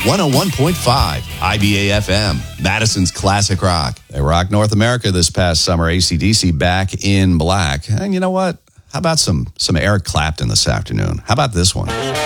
101.5 IBA FM, Madison's Classic Rock. They rocked North America this past summer. AC/DC Back in Black. And you know what? How about some Eric Clapton this afternoon? How about this one?